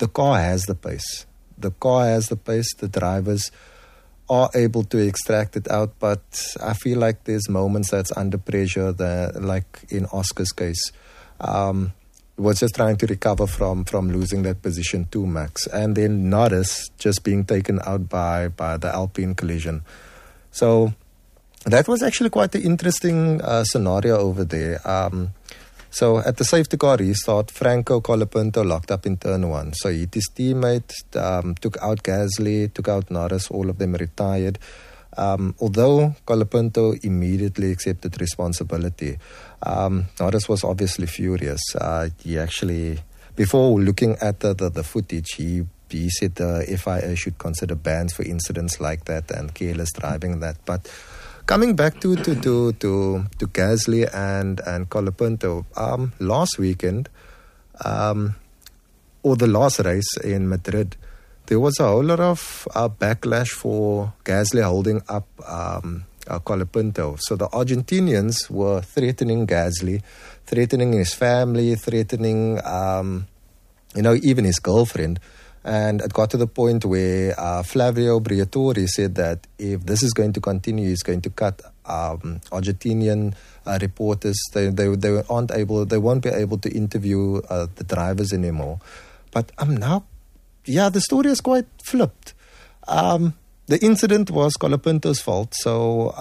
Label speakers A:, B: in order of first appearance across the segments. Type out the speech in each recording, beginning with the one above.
A: the car has the pace. The car has the pace. The drivers are able to extract it out, but I feel like there's moments that's under pressure, like in Oscar's case. Was just trying to recover from losing that position to Max. And then Norris just being taken out by the Alpine collision. So that was actually quite an interesting scenario over there. So at the safety car restart, Franco Colapinto locked up in turn 1. So he hit his teammate, took out Gasly, took out Norris, all of them retired. Although Colapinto immediately accepted responsibility, Norris was obviously furious. He actually, before looking at the footage, he said the FIA should consider bans for incidents like that and careless driving that. But coming back to Gasly and Colapinto, last weekend, or the last race in Madrid, there was a whole lot of backlash for Gasly holding up Colapinto. So the Argentinians were threatening Gasly, threatening his family, threatening, even his girlfriend. And it got to the point where Flavio Briatore said that if this is going to continue, he's going to cut Argentinian reporters. They won't be able to interview the drivers anymore. But now, the story is quite flipped. The incident was Colapinto's fault. So,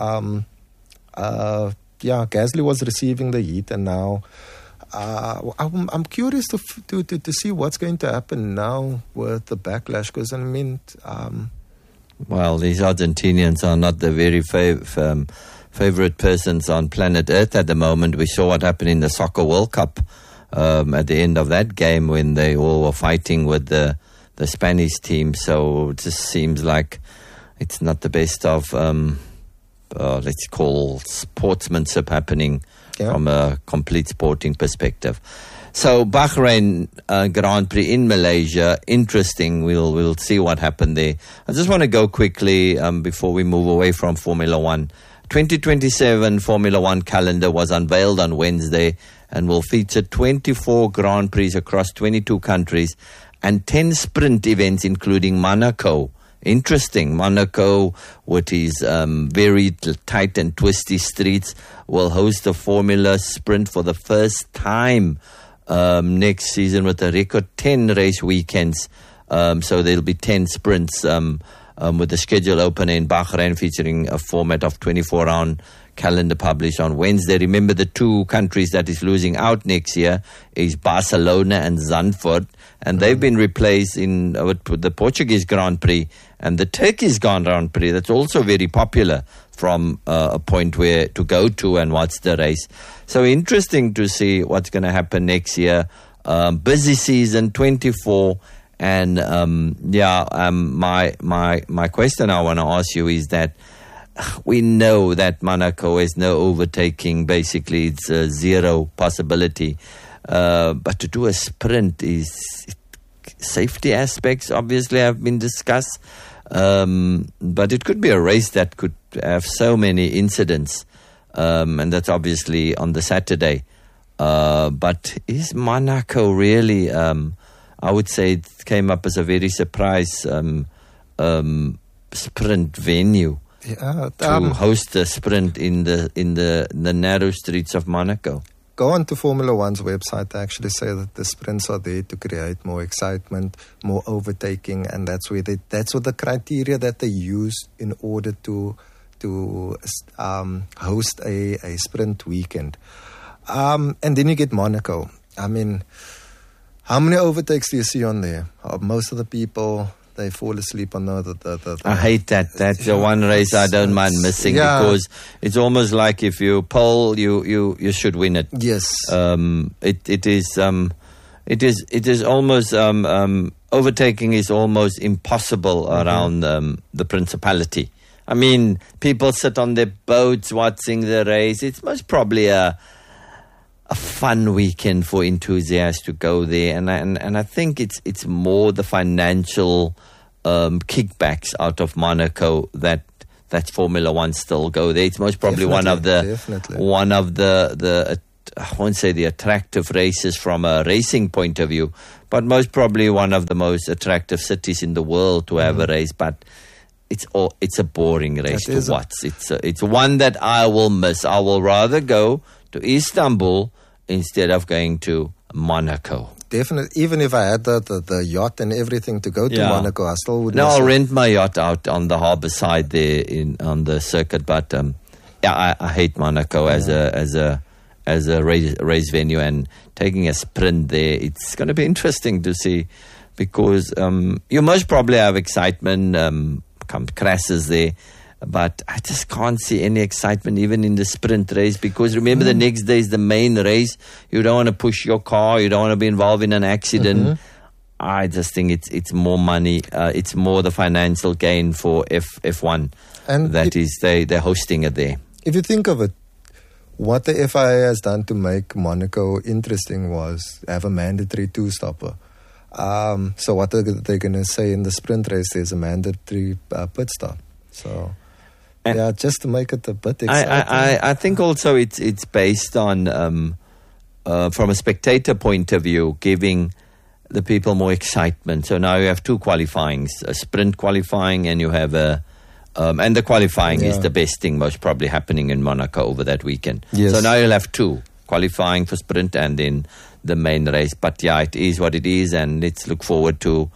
A: Gasly was receiving the heat, and now I'm curious to see what's going to happen now with the backlash. Because
B: well, these Argentinians are not the very favorite persons on planet Earth at the moment. We saw what happened in the Soccer World Cup at the end of that game when they all were fighting with the Spanish team. So it just seems like it's not the best of, let's call sportsmanship happening from a complete sporting perspective. So Bahrain Grand Prix in Malaysia, interesting. We'll see what happened there. I just want to go quickly before we move away from Formula One. 2027 Formula One calendar was unveiled on Wednesday and will feature 24 Grand Prix across 22 countries and 10 sprint events, including Monaco. Interesting. Monaco, with its very tight and twisty streets, will host the Formula Sprint for the first time next season with a record 10 race weekends. So there'll be 10 sprints with the schedule opener in Bahrain, featuring a format of 24-round calendar published on Wednesday. Remember, the two countries that is losing out next year is Barcelona and Zandvoort, and they've been replaced with the Portuguese Grand Prix and the Turkish Grand Prix. That's also very popular from a point where to go to and watch the race. So interesting to see what's going to happen next year. Busy season, 24. And my question I want to ask you is that we know that Monaco has no overtaking. Basically, it's a zero possibility. But to do a sprint is safety aspects obviously have been discussed. But it could be a race that could have so many incidents. And that's obviously on the Saturday. But is Monaco really... I would say it came up as a very surprise sprint venue to host a sprint in the narrow streets of Monaco.
A: Go on to Formula One's website. They actually say that the sprints are there to create more excitement, more overtaking, and that's what the criteria that they use in order to host a sprint weekend. And then you get Monaco. I mean, how many overtakes do you see on there? Most of the people, they fall asleep on the
B: I hate that. That's the one race I don't mind missing because it's almost like if you pole, you should win it.
A: Yes.
B: It is almost overtaking is almost impossible around the Principality. I mean, people sit on their boats watching the race. It's most probably a fun weekend for enthusiasts to go there, and I think it's more the financial kickbacks out of Monaco that Formula One still go there. It's most probably one of the I won't say the attractive races from a racing point of view, but most probably one of the most attractive cities in the world to have a race. But it's a boring race to watch. It's one that I will miss. I will rather go to Istanbul instead of going to Monaco.
A: Definitely. Even if I had the yacht and everything to go to Monaco, I still would.
B: No, I'll rent my yacht out on the harbour side there on the circuit. But I hate Monaco as a race venue, and taking a sprint there, it's going to be interesting to see, because you most probably have excitement, crashes there. But I just can't see any excitement even in the sprint race, because remember the next day is the main race. You don't want to push your car. You don't want to be involved in an accident. I just think it's more money. It's more the financial gain for F1. And they're hosting it there.
A: If you think of it, what the FIA has done to make Monaco interesting was have a mandatory two-stopper. So what are they going to say in the sprint race? There's a mandatory pit stop. So... just to make it a bit exciting.
B: I think also it's based on, from a spectator point of view, giving the people more excitement. So now you have two qualifyings, a sprint qualifying, and you have and the qualifying is the best thing most probably happening in Monaco over that weekend.
A: Yes.
B: So now you'll have two, qualifying for sprint and then the main race. But it is what it is, and let's look forward to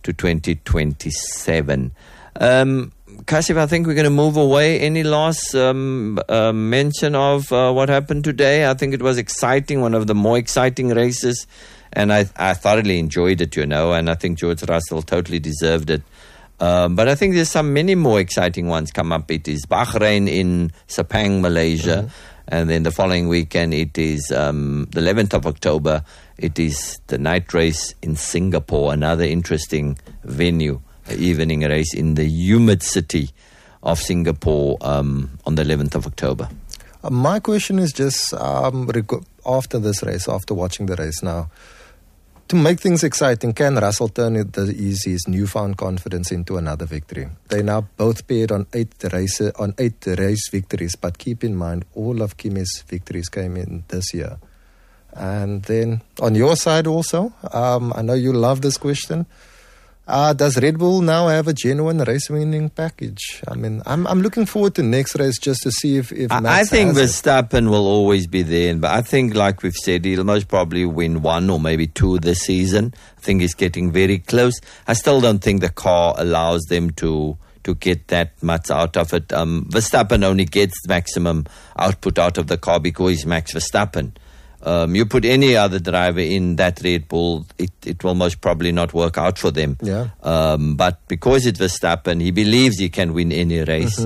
B: 2027. Kashif, I think we're going to move away. Any last mention of what happened today? I think it was exciting, one of the more exciting races, and I thoroughly enjoyed it, and I think George Russell totally deserved it. But I think there's many more exciting ones come up. It is Bahrain in Sepang, Malaysia, and then the following weekend it is the 11th of October. It is the night race in Singapore, another interesting venue. Evening race in the humid city of Singapore on the 11th of October.
A: My question is just after this race, after watching the race now, to make things exciting, can Russell turn his newfound confidence into another victory? They now both paired on 8 race victories, but keep in mind all of Kimi's victories came in this year. And then on your side also, I know you love this question. Does Red Bull now have a genuine race-winning package? I mean, I'm looking forward to next race just to see if Max
B: I think Verstappen will always be there, but I think, like we've said, he'll most probably win 1 or maybe 2 this season. I think he's getting very close. I still don't think the car allows them to get that much out of it. Verstappen only gets maximum output out of the car because he's Max Verstappen. You put any other driver in that Red Bull, it will most probably not work out for them.
A: Yeah.
B: But because it's Verstappen, he believes he can win any race.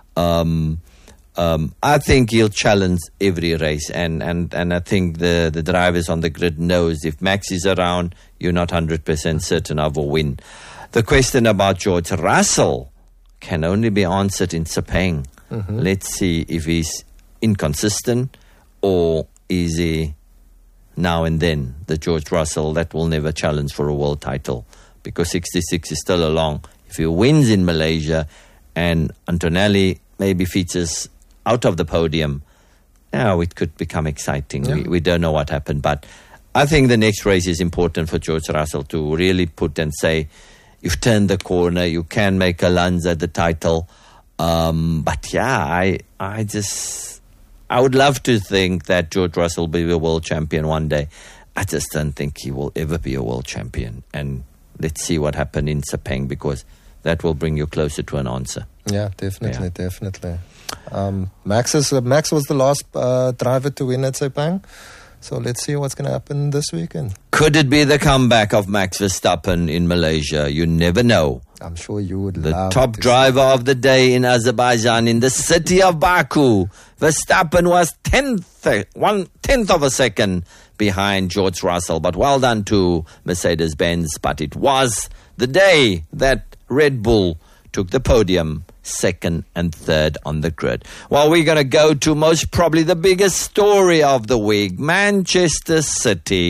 B: I think he'll challenge every race, and I think the drivers on the grid knows if Max is around, you're not 100% certain of a win. The question about George Russell can only be answered in Sepang. Let's see if he's inconsistent or is he now and then the George Russell that will never challenge for a world title, because 66 is still along. If he wins in Malaysia and Antonelli maybe features out of the podium, now it could become exciting. Yeah. We don't know what happened, but I think the next race is important for George Russell to really put and say, you've turned the corner, you can make a lunge at the title. But yeah, I would love to think that George Russell will be a world champion one day. I just don't think he will ever be a world champion. And let's see what happened in Sepang, because that will bring you closer to an answer.
A: Yeah, definitely. Max was the last driver to win at Sepang. So let's see what's going to happen this weekend.
B: Could it be the comeback of Max Verstappen in Malaysia? You never know.
A: I'm sure you would
B: the
A: love
B: top driver of the day in Azerbaijan, in the city of Baku. Verstappen was 1/10 of a second behind George Russell. But well done to Mercedes-Benz. But it was the day that Red Bull took the podium, 2nd and 3rd on the grid. Well, we're going to go to most probably the biggest story of the week. Manchester City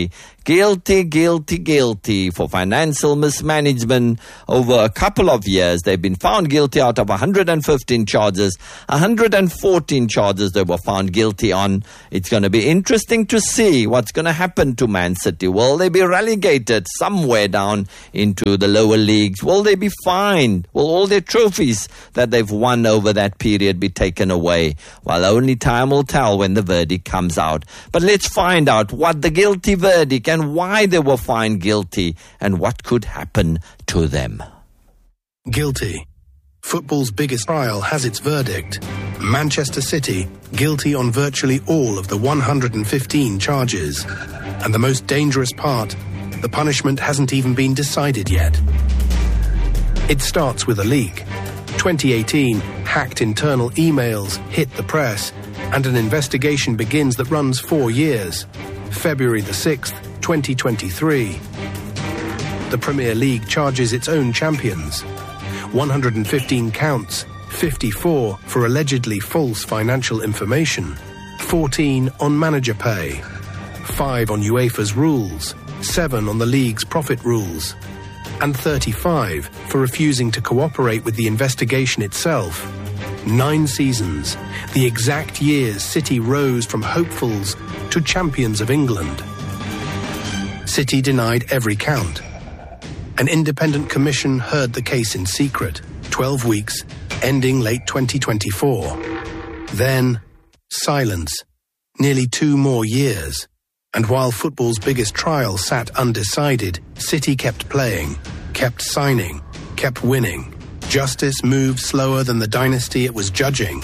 B: guilty for financial mismanagement over a couple of years. They've been found guilty out of 115 charges. 114 charges they were found guilty on. It's going to be interesting to see what's going to happen to Man City. Will they be relegated somewhere down into the lower leagues? Will they be fined? Will all their trophies that they've won over that period be taken away? Well, only time will tell when the verdict comes out. But let's find out what the guilty verdict and why they were found guilty and what could happen to them.
C: Guilty. Football's biggest trial has its verdict. Manchester City, guilty on virtually all of the 115 charges. And the most dangerous part, the punishment hasn't even been decided yet. It starts with a leak. 2018, hacked internal emails hit the press, and an investigation begins that runs 4 years. February the 6th, 2023. The Premier League charges its own champions. 115 counts, 54 for allegedly false financial information, 14 on manager pay, 5 on UEFA's rules, 7 on the league's profit rules, and 35 for refusing to cooperate with the investigation itself. 9 seasons, the exact years City rose from hopefuls to champions of England. City denied every count. An independent commission heard the case in secret, 12 weeks, ending late 2024. Then, silence. Nearly 2 more years. And while football's biggest trial sat undecided, City kept playing, kept signing, kept winning. Justice moved slower than the dynasty it was judging.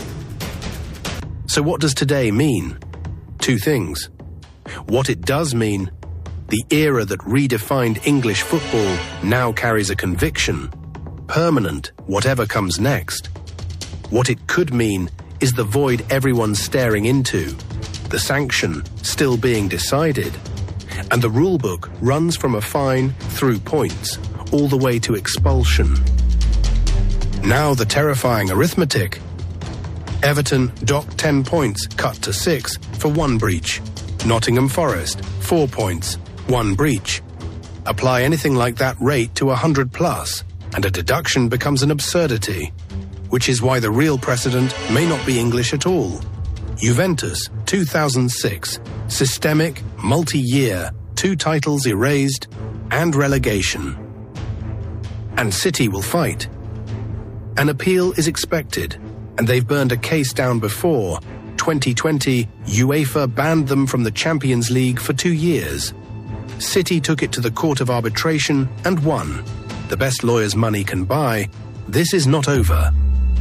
C: So what does today mean? 2 things. What it does mean, the era that redefined English football now carries a conviction, permanent, whatever comes next. What it could mean is the void everyone's staring into, the sanction still being decided, and the rulebook runs from a fine through points, all the way to expulsion. Now the terrifying arithmetic. Everton docked 10 points, cut to 6 for 1 breach. Nottingham Forest, 4 points, 1 breach. Apply anything like that rate to 100 plus, and a deduction becomes an absurdity, which is why the real precedent may not be English at all. Juventus, 2006, systemic, multi-year, 2 titles erased, and relegation. And City will fight. An appeal is expected, and they've burned a case down before. 2020, UEFA banned them from the Champions League for 2 years. City took it to the Court of Arbitration and won. The best lawyer's money can buy. This is not over.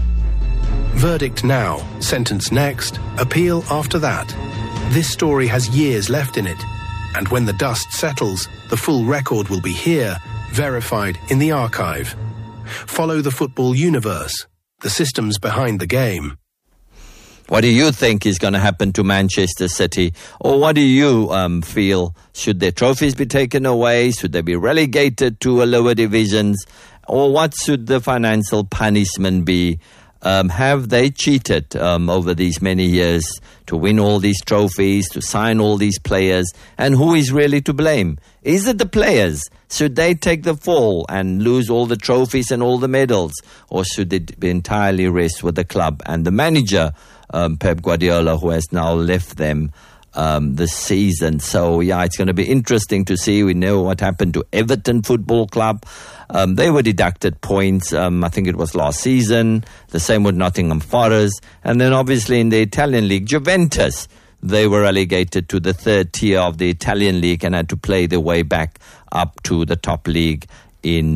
C: Verdict now, sentence next, appeal after that. This story has years left in it, and when the dust settles, the full record will be here, verified in the archive. Follow the football universe, the systems behind the game.
B: What do you think is going to happen to Manchester City? Or what do you feel? Should their trophies be taken away? Should they be relegated to a lower divisions? Or what should the financial punishment be? Have they cheated over these many years to win all these trophies, to sign all these players? And who is really to blame? Is it the players? Should they take the fall and lose all the trophies and all the medals? Or should it be entirely rest with the club and the manager, Pep Guardiola, who has now left them this season? So, yeah, it's going to be interesting to see. We know what happened to Everton Football Club. They were deducted points, I think it was last season. The same with Nottingham Forest. And then obviously in the Italian league, Juventus, they were relegated to the 3rd tier of the Italian league and had to play their way back up to the top league in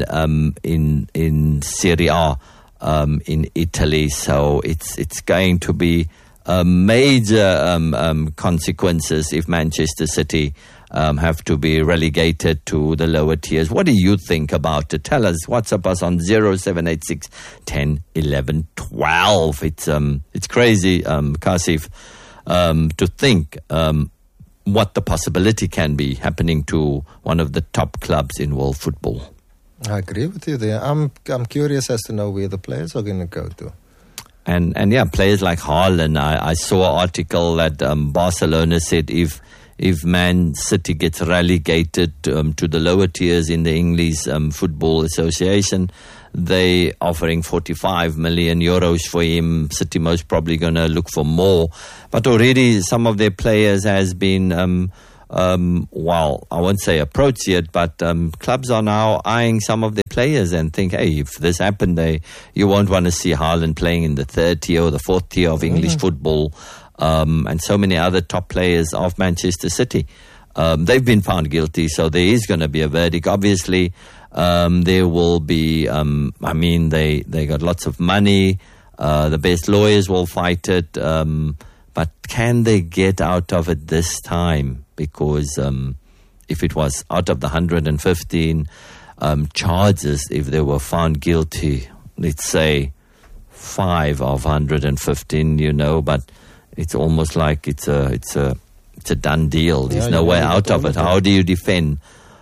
B: Serie A in Italy. So it's going to be major consequences if Manchester City have to be relegated to the lower tiers. What do you think about it? Tell us. WhatsApp us on 0786 10 11 12. It's crazy, Kasif, to think what the possibility can be happening to one of the top clubs in world football.
A: I agree with you there. I'm curious as to know where the players are going to go to. And
B: yeah, players like Haaland. I saw an article that Barcelona said if if Man City gets relegated to the lower tiers in the English Football Association, they offering 45 million euros for him. City most probably going to look for more. But already some of their players has been, I won't say approached yet, but clubs are now eyeing some of their players and think, hey, if this happened, you won't want to see Haaland playing in the third tier or the fourth tier of English football. And so many other top players of Manchester City. They've been found guilty, so there is going to be a verdict. Obviously, there will be, they got lots of money. The best lawyers will fight it. But can they get out of it this time? Because if it was out of the 115 charges, if they were found guilty, let's say 5 of 115, but it's almost like it's a done deal. There's no way out of it. How do you defend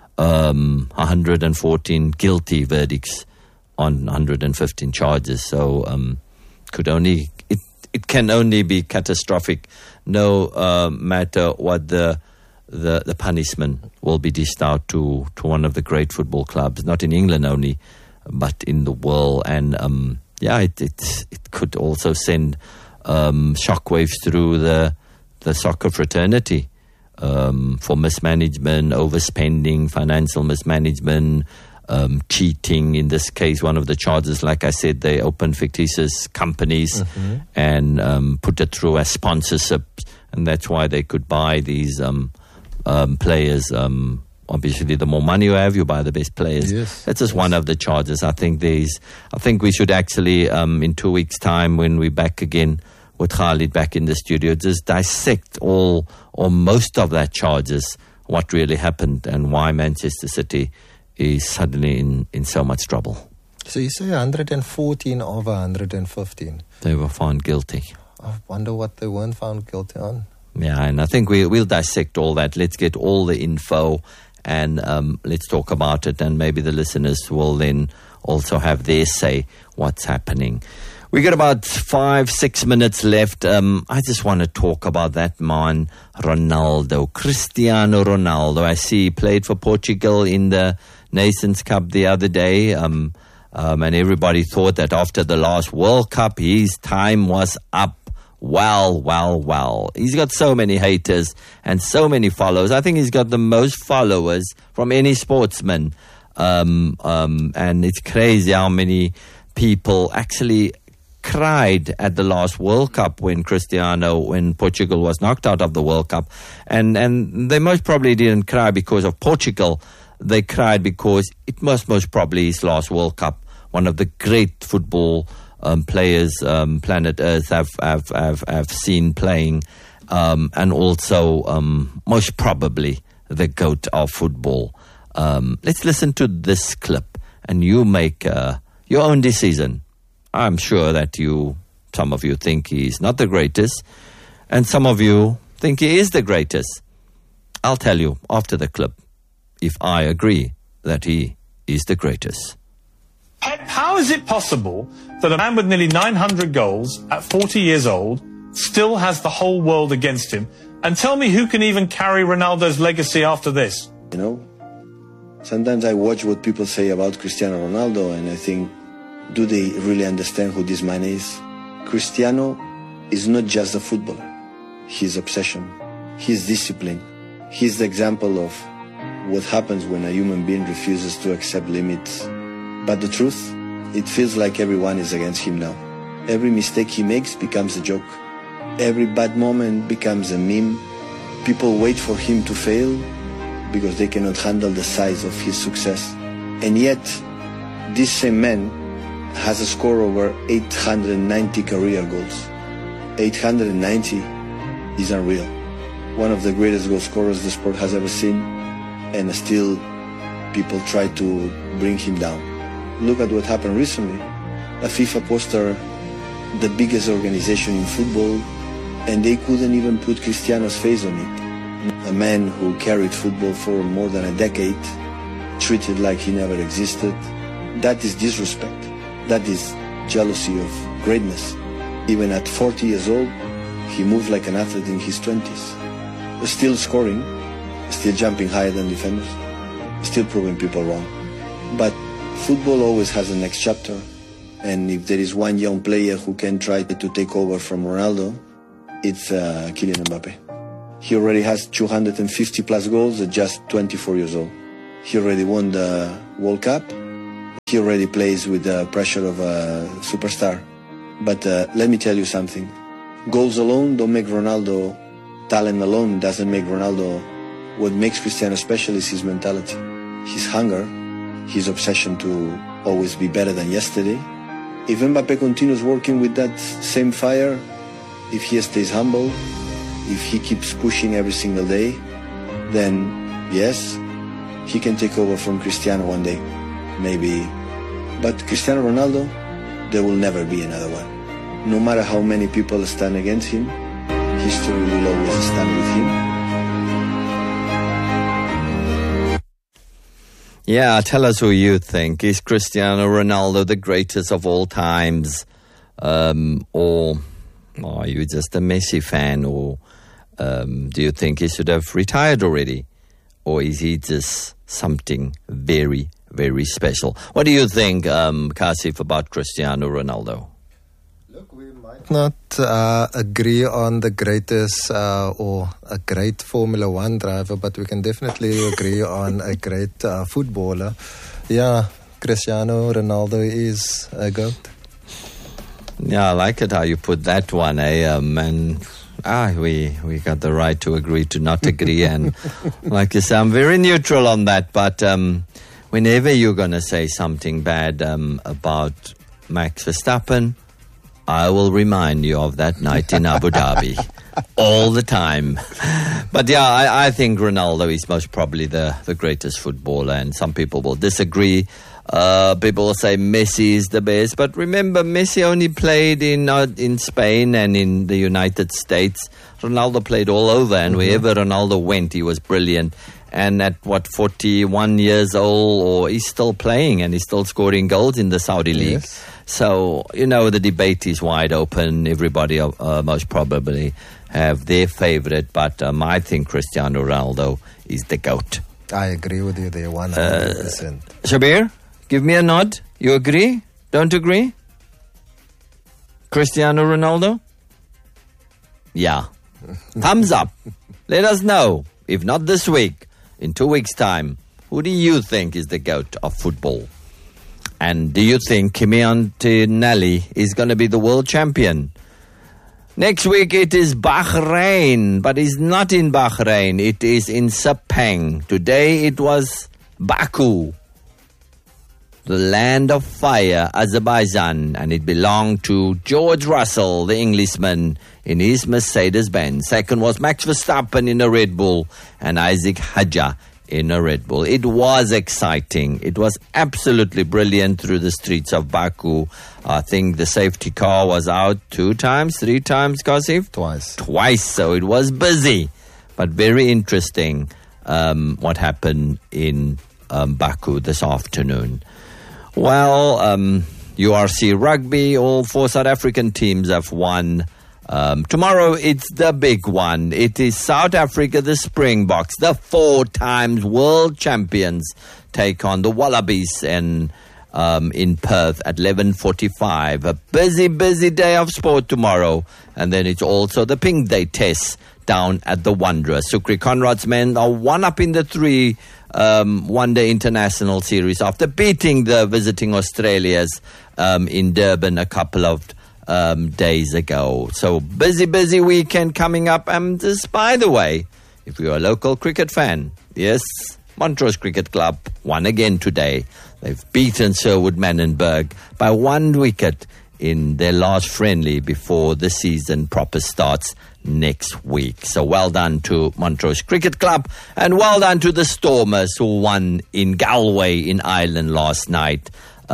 B: 114 guilty verdicts on 115 charges? So it can only be catastrophic, no matter what the punishment will be dished out to one of the great football clubs, not in England only, but in the world. And it could also send shockwaves through the soccer fraternity for mismanagement, overspending, financial mismanagement, cheating. In this case, one of the charges, like I said, they opened fictitious companies and put it through as sponsorship, and that's why they could buy these players. Obviously, the more money you have, you buy the best players.
A: Yes.
B: That's just one of the charges. I think we should actually, in 2 weeks' time, when we're back again with Khalid back in the studio, just dissect all or most of that charges, what really happened and why Manchester City is suddenly in so much trouble.
A: So you say 114 of 115.
B: They were found guilty.
A: I wonder what they weren't found guilty on.
B: Yeah, and I think we'll dissect all that. Let's get all the info and let's talk about it, and maybe the listeners will then also have their say what's happening. We got about 5-6 minutes left. I just want to talk about that man, Ronaldo, Cristiano Ronaldo. I see he played for Portugal in the Nations Cup the other day, and everybody thought that after the last World Cup, his time was up. Well. He's got so many haters and so many followers. I think he's got the most followers from any sportsman. And it's crazy how many people actually cried at the last World Cup when Portugal was knocked out of the World Cup. And they most probably didn't cry because of Portugal. They cried because it was most probably his last World Cup. One of the great football players planet Earth have seen playing, and also most probably the GOAT of football. Let's listen to this clip and you make your own decision. I'm sure that some of you think he's not the greatest, and some of you think he is the greatest. I'll tell you after the clip if I agree that he is the greatest.
D: How is it possible that a man with nearly 900 goals at 40 years old still has the whole world against him? And tell me who can even carry Ronaldo's legacy after this?
E: Sometimes I watch what people say about Cristiano Ronaldo and I think, do they really understand who this man is? Cristiano is not just a footballer. His obsession, his discipline. He's the example of what happens when a human being refuses to accept limits. But the truth, it feels like everyone is against him now. Every mistake he makes becomes a joke. Every bad moment becomes a meme. People wait for him to fail because they cannot handle the size of his success. And yet, this same man has a score over 890 career goals. 890 is unreal. One of the greatest goal scorers the sport has ever seen, and still people try to bring him down. Look at what happened recently. A FIFA poster, the biggest organization in football, and they couldn't even put Cristiano's face on it. A man who carried football for more than a decade, treated like he never existed. That is disrespect. That is jealousy of greatness. Even at 40 years old, he moved like an athlete in his 20s. still scoring, still jumping higher than defenders, still proving people wrong. But football always has a next chapter, and if there is one young player who can try to take over from Ronaldo, it's Kylian Mbappe. He already has 250 plus goals at just 24 years old. He already won the World Cup. He already plays with the pressure of a superstar. But let me tell you something. Goals alone don't make Ronaldo. Talent alone doesn't make Ronaldo. What makes Cristiano special is his mentality, his hunger, his obsession to always be better than yesterday. If Mbappe continues working with that same fire, if he stays humble, if he keeps pushing every single day, then yes, he can take over from Cristiano one day, maybe. But Cristiano Ronaldo, there will never be another one. No matter how many people stand against him, history will always stand with him.
B: Yeah, tell us who you think. Is Cristiano Ronaldo the greatest of all times? Or are you just a Messi fan? Or do you think he should have retired already? Or is he just something very, very special? What do you think, Kasif, about Cristiano Ronaldo?
A: Look, we might not agree on the greatest or a great Formula One driver, but we can definitely agree on a great footballer. Yeah, Cristiano Ronaldo is a GOAT.
B: Yeah, I like it how you put that one, and we got the right to agree to not agree, and like you say, I'm very neutral on that, but whenever you're going to say something bad about Max Verstappen, I will remind you of that night in Abu Dhabi all the time. But yeah, I think Ronaldo is most probably the greatest footballer, and some people will disagree. People will say Messi is the best, but remember, Messi only played in Spain and in the United States. Ronaldo played all over, and wherever Ronaldo went, he was brilliant. And at 41 years old, or he's still playing and he's still scoring goals in the Saudi League.
A: Yes.
B: So, the debate is wide open. Everybody most probably have their favorite, but I think Cristiano Ronaldo is the GOAT.
A: I agree with you there 100%.
B: Shabir, give me a nod. You agree? Don't agree? Cristiano Ronaldo? Yeah. Thumbs up. Let us know. If not this week, in 2 weeks' time, who do you think is the GOAT of football? And do you think Kimi Antonelli is going to be the world champion? Next week it is Bahrain, but it's not in Bahrain. It is in Sepang. Today it was Baku, the land of fire, Azerbaijan, and it belonged to George Russell, the Englishman, in his Mercedes-Benz. Second was Max Verstappen in a Red Bull, and Isaac Hadjar in a Red Bull. It was exciting. It was absolutely brilliant through the streets of Baku. I think the safety car was out 2 times, 3 times, Kasif? Twice, so it was busy. But very interesting what happened in Baku this afternoon. Well, URC Rugby, all 4 South African teams have won. Tomorrow it's the big one. It is South Africa, the Springboks, the 4 times world champions, take on the Wallabies and in Perth at 11:45. A busy day of sport tomorrow. And then it's also the Pink Day test down at the Wanderers. Sukri Conrad's men are 1 up in the 3 one-day international series after beating the visiting Australians in Durban a couple of days ago. So busy weekend coming up. And just by the way, if you're a local cricket fan, yes, Montrose Cricket Club won again today. They've beaten Sherwood Manenberg by 1 wicket in their last friendly before the season proper starts next week. So well done to Montrose Cricket Club, and well done to the Stormers who won in Galway in Ireland last night.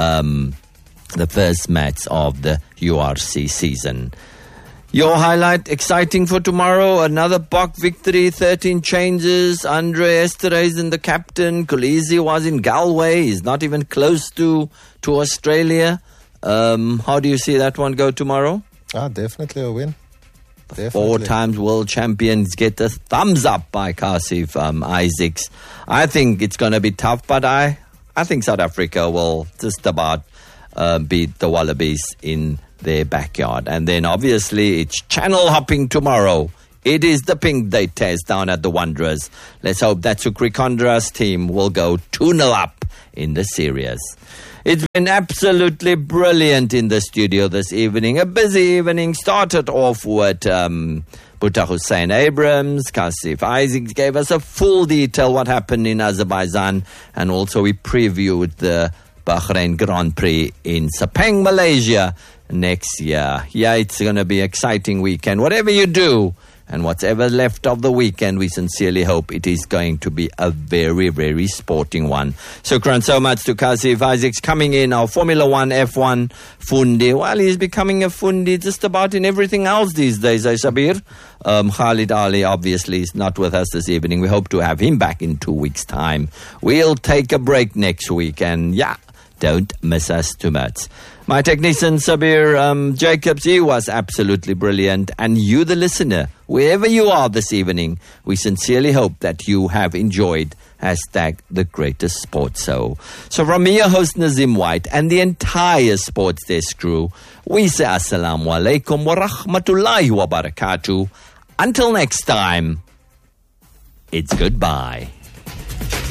B: The first match of the URC season. Your highlight, exciting for tomorrow, another Bok victory, 13 changes. Andre Esterhuizen, the captain. Kolisi was in Galway. He's not even close to Australia. How do you see that one go tomorrow?
A: Definitely a win. Definitely.
B: 4 times world champions get a thumbs up by Kasif Isaacs. I think it's going to be tough, but I think South Africa will just about beat the Wallabies in their backyard. And then obviously it's channel hopping tomorrow. It is the Pink Day test down at the Wanderers. Let's hope that Sukrikondra's team will go 2-0 up in the series. It's been absolutely brilliant in the studio this evening. A busy evening. Started off with Buta Hussein Abrams. Kasif Isaacs gave us a full detail what happened in Azerbaijan. And also we previewed the Bahrain Grand Prix in Sepang, Malaysia next year. Yeah, it's going to be an exciting weekend. Whatever you do, and whatever left of the weekend, we sincerely hope it is going to be a very, very sporting one. Shukran so much to Kasif Isaacs coming in, our Formula 1 F1 Fundi. Well, he's becoming a Fundi just about in everything else these days, Sabir. Khalid Ali obviously is not with us this evening. We hope to have him back in 2 weeks' time. We'll take a break next week, and yeah, don't miss us too much. My technician, Sabir Jacobs, he was absolutely brilliant. And you, the listener, wherever you are this evening, we sincerely hope that you have enjoyed #The Greatest Sports Show. So from me, your host Nazim White, and the entire Sports Desk crew, we say Assalamu alaikum wa rahmatullahi wa barakatuh. Until next time, it's goodbye.